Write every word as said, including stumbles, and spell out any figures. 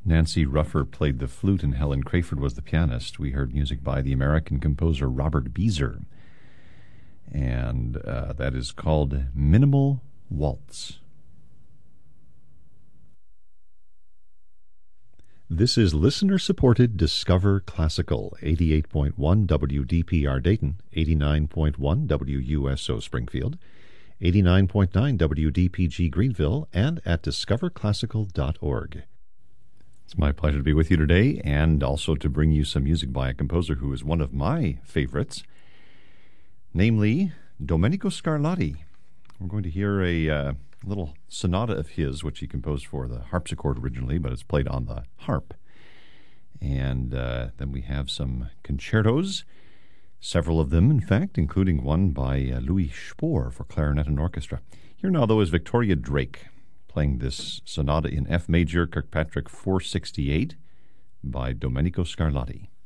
Nancy Ruffer played the flute and Helen Crayford was the pianist. We heard music by the American composer Robert Beezer. And uh, that is called Minimal Waltz. This is listener-supported Discover Classical, eighty-eight point one W D P R Dayton, eighty-nine point one W U S O Springfield, eighty-nine point nine W D P G Greenville, and at discover classical dot org. It's my pleasure to be with you today and also to bring you some music by a composer who is one of my favorites, namely Domenico Scarlatti. We're going to hear a uh, little sonata of his, which he composed for the harpsichord originally, but it's played on the harp. And uh, then we have some concertos, several of them, in fact, including one by uh, Louis Spohr for clarinet and orchestra. Here now, though, is Victoria Drake, playing this sonata in F major, Kirkpatrick four sixty-eight, by Domenico Scarlatti.